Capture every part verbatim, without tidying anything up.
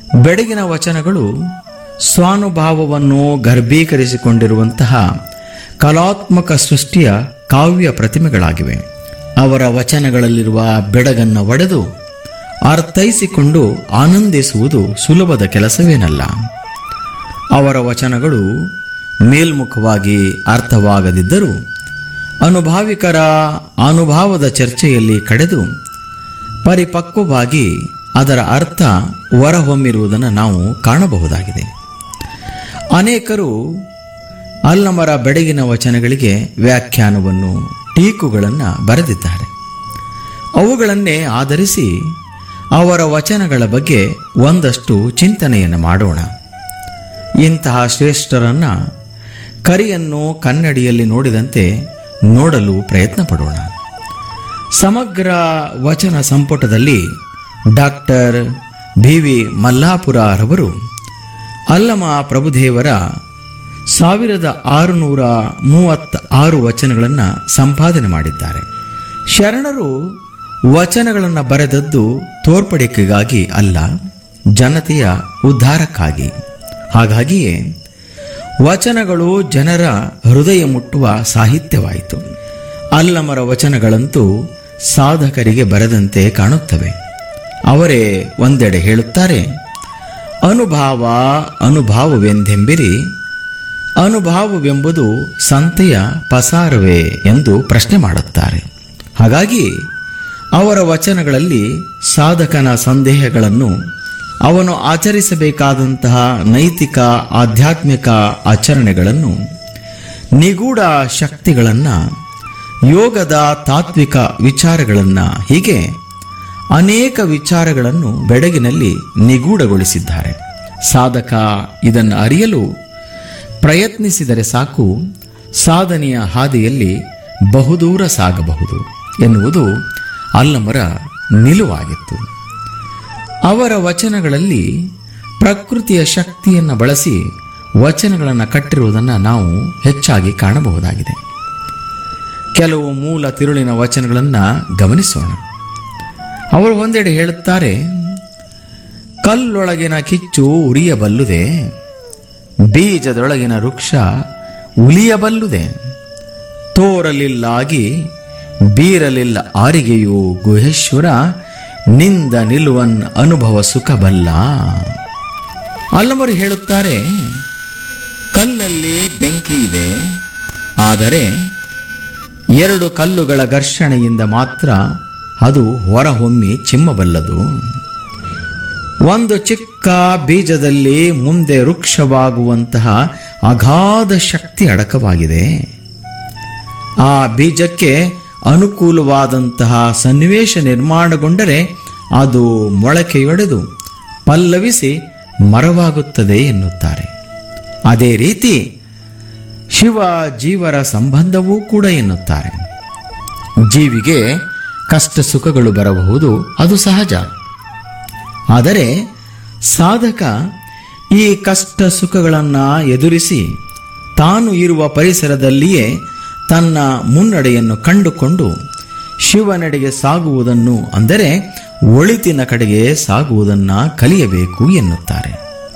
ಬೆಡಗಿನ ವಚನಗಳು ಸ್ವಾನುಭಾವವನ್ನು ಗರ್ಭೀಕರಿಸಿಕೊಂಡಿರುವಂತಹ ಕಲಾತ್ಮಕ ಸೃಷ್ಟಿಯ ಕಾವ್ಯ ಪ್ರತಿಮೆಗಳಾಗಿವೆ. ಅವರ ವಚನಗಳಲ್ಲಿರುವ ಬೆಡಗನ್ನು ಒಡೆದು ಅರ್ಥೈಸಿಕೊಂಡು ಆನಂದಿಸುವುದು ಸುಲಭದ ಕೆಲಸವೇನಲ್ಲ. ಅವರ ವಚನಗಳು ಮೇಲ್ಮುಖವಾಗಿ ಅರ್ಥವಾಗದಿದ್ದರೂ ಅನುಭಾವಿಕರ ಅನುಭವದ ಚರ್ಚೆಯಲ್ಲಿ ಕಡೆದು ಪರಿಪಕ್ವವಾಗಿ ಅದರ ಅರ್ಥ ಹೊರಹೊಮ್ಮಿರುವುದನ್ನು ನಾವು ಕಾಣಬಹುದಾಗಿದೆ. ಅನೇಕರು ಅಲ್ಲಮರ ಬೆಡಗಿನ ವಚನಗಳಿಗೆ ವ್ಯಾಖ್ಯಾನವನ್ನು, ಟೀಕುಗಳನ್ನು ಬರೆದಿದ್ದಾರೆ. ಅವುಗಳನ್ನೇ ಆಧರಿಸಿ ಅವರ ವಚನಗಳ ಬಗ್ಗೆ ಒಂದಷ್ಟು ಚಿಂತನೆಯನ್ನು ಮಾಡೋಣ. ಇಂತಹ ಶ್ರೇಷ್ಠರನ್ನು ಕರಿಯನ್ನು ಕನ್ನಡಿಯಲ್ಲಿ ನೋಡಿದಂತೆ ನೋಡಲು ಪ್ರಯತ್ನ ಪಡೋಣ. ಸಮಗ್ರ ವಚನ ಸಂಪುಟದಲ್ಲಿ ಡಾಕ್ಟರ್ ಬಿ ವಿ ಮಲ್ಲಾಪುರರವರು ಅಲ್ಲಮ ಪ್ರಭುದೇವರ ಸಾವಿರದ ಆರುನೂರ ಮೂವತ್ತ ಆರು ವಚನಗಳನ್ನು ಸಂಪಾದನೆ ಮಾಡಿದ್ದಾರೆ. ಶರಣರು ವಚನಗಳನ್ನು ಬರೆದದ್ದು ತೋರ್ಪಡಿಕೆಗಾಗಿ ಅಲ್ಲ, ಜನತೆಯ ಉದ್ಧಾರಕ್ಕಾಗಿ. ಹಾಗಾಗಿಯೇ ವಚನಗಳು ಜನರ ಹೃದಯ ಮುಟ್ಟುವ ಸಾಹಿತ್ಯವಾಯಿತು. ಅಲ್ಲಮರ ವಚನಗಳಂತೂ ಸಾಧಕರಿಗೆ ಬರೆದಂತೆ ಕಾಣುತ್ತವೆ. ಅವರೇ ಒಂದೆಡೆ ಹೇಳುತ್ತಾರೆ, ಅನುಭಾವ ಅನುಭಾವವೆಂದೆಂಬಿರಿ, ಅನುಭಾವವೆಂಬುದು ಸಂತೆಯ ಪಸಾರವೇ ಎಂದು ಪ್ರಶ್ನೆ ಮಾಡುತ್ತಾರೆ. ಹಾಗಾಗಿ ಅವರ ವಚನಗಳಲ್ಲಿ ಸಾಧಕನ ಸಂದೇಹಗಳನ್ನು, ಅವನು ಆಚರಿಸಬೇಕಾದಂತಹ ನೈತಿಕ ಆಧ್ಯಾತ್ಮಿಕ ಆಚರಣೆಗಳನ್ನು, ನಿಗೂಢ ಶಕ್ತಿಗಳನ್ನು, ಯೋಗದ ತಾತ್ವಿಕ ವಿಚಾರಗಳನ್ನು, ಹೀಗೆ ಅನೇಕ ವಿಚಾರಗಳನ್ನು ಬೆಡಗಿನಲ್ಲಿ ನಿಗೂಢಗೊಳಿಸಿದ್ದಾರೆ. ಸಾಧಕ ಇದನ್ನು ಅರಿಯಲು ಪ್ರಯತ್ನಿಸಿದರೆ ಸಾಕು, ಸಾಧನೆಯ ಹಾದಿಯಲ್ಲಿ ಬಹುದೂರ ಸಾಗಬಹುದು ಎನ್ನುವುದು ಅಲ್ಲಮರ ನಿಲುವಾಗಿತ್ತು. ಅವರ ವಚನಗಳಲ್ಲಿ ಪ್ರಕೃತಿಯ ಶಕ್ತಿಯನ್ನು ಬಳಸಿ ವಚನಗಳನ್ನು ಕಟ್ಟಿರುವುದನ್ನು ನಾವು ಹೆಚ್ಚಾಗಿ ಕಾಣಬಹುದಾಗಿದೆ. ಕೆಲವು ಮೂಲ ತಿರುಳಿನ ವಚನಗಳನ್ನು ಗಮನಿಸೋಣ. ಅವರು ಒಂದೆಡೆ ಹೇಳುತ್ತಾರೆ, ಕಲ್ಲೊಳಗಿನ ಕಿಚ್ಚು ಉರಿಯಬಲ್ಲುದೆ, ಬೀಜದೊಳಗಿನ ವೃಕ್ಷ ಉಲಿಯಬಲ್ಲುದೆ, ತೋರಲಿಲ್ಲಾಗಿ ಬೀರಲಿಲ್ಲ ಆರಿಗೆಯು ಗುಹೇಶ್ವರ, ನಿಂದ ನಿಲುವನ್ ಅನುಭವ ಸುಖಬಲ್ಲ. ಅಲ್ಲಮರು ಹೇಳುತ್ತಾರೆ, ಕಲ್ಲಲ್ಲಿ ಬೆಂಕಿ ಇದೆ, ಆದರೆ ಎರಡು ಕಲ್ಲುಗಳ ಘರ್ಷಣೆಯಿಂದ ಮಾತ್ರ ಅದು ಹೊರಹೊಮ್ಮಿ ಚಿಮ್ಮಬಲ್ಲದು. ಒಂದು ಚಿಕ್ಕ ಬೀಜದಲ್ಲಿ ಮುಂದೆ ವೃಕ್ಷವಾಗುವಂತಹ ಅಗಾಧ ಶಕ್ತಿ ಅಡಕವಾಗಿದೆ. ಆ ಬೀಜಕ್ಕೆ ಅನುಕೂಲವಾದಂತಹ ಸನ್ನಿವೇಶ ನಿರ್ಮಾಣಗೊಂಡರೆ ಅದು ಮೊಳಕೆಯೊಡೆದು ಪಲ್ಲವಿಸಿ ಮರವಾಗುತ್ತದೆ ಎನ್ನುತ್ತಾರೆ. ಅದೇ ರೀತಿ ಶಿವ ಜೀವರ ಸಂಬಂಧವೂ ಕೂಡ ಎನ್ನುತ್ತಾರೆ. ಜೀವಿಗೆ ಕಷ್ಟ ಸುಖಗಳು ಬರಬಹುದು, ಅದು ಸಹಜ. ಆದರೆ ಸಾಧಕ ಈ ಕಷ್ಟ ಸುಖಗಳನ್ನು ಎದುರಿಸಿ ತಾನು ಇರುವ ಪರಿಸರದಲ್ಲಿಯೇ ತನ್ನ ಮುನ್ನಡೆಯನ್ನು ಕಂಡುಕೊಂಡು ಶಿವನೆಡೆಗೆ ಸಾಗುವುದನ್ನು, ಅಂದರೆ ಒಳಿತಿನ ಕಡೆಗೆ ಸಾಗುವುದನ್ನು ಕಲಿಯಬೇಕು ಎನ್ನುತ್ತಾರೆ.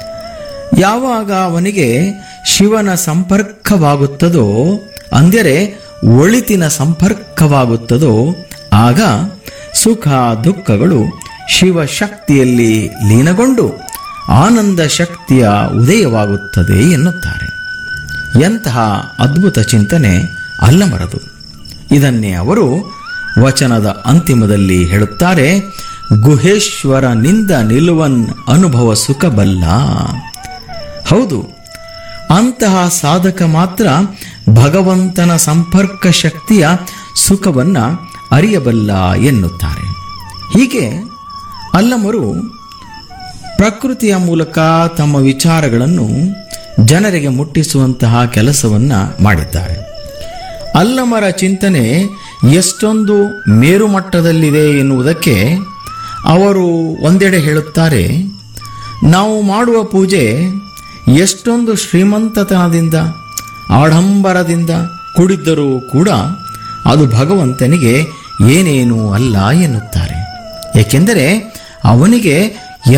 ಯಾವಾಗ ಅವನಿಗೆ ಶಿವನ ಸಂಪರ್ಕವಾಗುತ್ತದೋ, ಅಂದರೆ ಒಳಿತಿನ ಸಂಪರ್ಕವಾಗುತ್ತದೋ, ಆಗ ಸುಖ ದುಃಖಗಳು ಶಿವಶಕ್ತಿಯಲ್ಲಿ ಲೀನಗೊಂಡು ಆನಂದ ಶಕ್ತಿಯ ಉದಯವಾಗುತ್ತದೆ ಎನ್ನುತ್ತಾರೆ. ಎಂತಹ ಅದ್ಭುತ ಚಿಂತನೆ ಅಲ್ಲಮರದು. ಇದನ್ನೇ ಅವರು ವಚನದ ಅಂತಿಮದಲ್ಲಿ ಹೇಳುತ್ತಾರೆ, ಗುಹೇಶ್ವರನಿಂದ ನಿಲುವನ್ ಅನುಭವ ಸುಖಬಲ್ಲ. ಹೌದು, ಅಂತಹ ಸಾಧಕ ಮಾತ್ರ ಭಗವಂತನ ಸಂಪರ್ಕ ಶಕ್ತಿಯ ಸುಖವನ್ನ ಅರಿಯಬಲ್ಲ ಎನ್ನುತ್ತಾರೆ. ಹೀಗೆ ಅಲ್ಲಮರು ಪ್ರಕೃತಿಯ ಮೂಲಕ ತಮ್ಮ ವಿಚಾರಗಳನ್ನು ಜನರಿಗೆ ಮುಟ್ಟಿಸುವಂತಹ ಕೆಲಸವನ್ನ ಮಾಡಿದ್ದಾರೆ. ಅಲ್ಲಮರ ಚಿಂತನೆ ಎಷ್ಟೊಂದು ಮೇರುಮಟ್ಟದಲ್ಲಿದೆ ಎನ್ನುವುದಕ್ಕೆ ಅವರು ಒಂದೆಡೆ ಹೇಳುತ್ತಾರೆ, ನಾವು ಮಾಡುವ ಪೂಜೆ ಎಷ್ಟೊಂದು ಶ್ರೀಮಂತತನದಿಂದ ಆಡಂಬರದಿಂದ ಕೂಡಿದ್ದರೂ ಕೂಡ ಅದು ಭಗವಂತನಿಗೆ ಏನೇನೂ ಅಲ್ಲ ಎನ್ನುತ್ತಾರೆ. ಏಕೆಂದರೆ ಅವನಿಗೆ